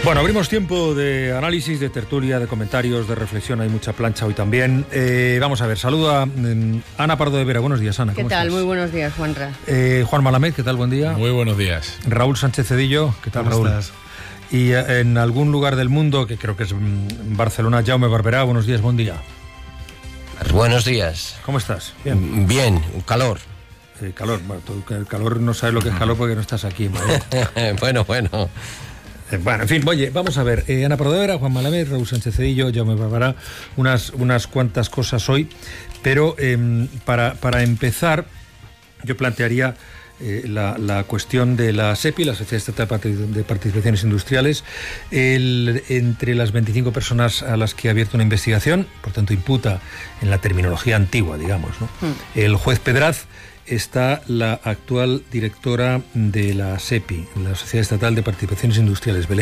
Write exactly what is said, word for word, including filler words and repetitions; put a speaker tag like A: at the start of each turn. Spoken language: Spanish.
A: Bueno, abrimos tiempo de análisis, de tertulia, de comentarios, de reflexión. Hay mucha plancha hoy también. Eh, vamos a ver, saluda eh, Ana Pardo de Vera. Buenos días, Ana.
B: ¿Qué tal? Estás? Muy buenos días, Juanra.
A: Eh, Juan Malamed, ¿qué tal? Buen día.
C: Muy buenos días.
A: Raúl Sánchez Cedillo, ¿qué tal,
C: ¿Cómo
A: Raúl?
C: estás?
A: Y eh, en algún lugar del mundo, que creo que es mm, Barcelona, Jaume Barberá. Buenos días, buen día.
D: Buenos días.
A: ¿Cómo estás? Bien.
D: Bien, calor.
A: Eh, calor, bueno, tú, el calor no sabes lo que es calor porque no estás aquí.
D: bueno, bueno.
A: Eh, bueno, en fin, oye, vamos a ver. Eh, Ana Pardo de Vera, Juan Malamed, Raúl Sánchez Cedillo, Jaume Barberá, unas, unas cuantas cosas hoy, pero eh, para, para empezar, yo plantearía eh, la, la cuestión de la SEPI, la Sociedad Estatal de Participaciones Industriales, el, entre las veinticinco personas a las que ha abierto una investigación, por tanto imputa en la terminología antigua, digamos, ¿no? Mm. El juez Pedraz. Está la actual directora de la SEPI, la Sociedad Estatal de Participaciones Industriales, Belén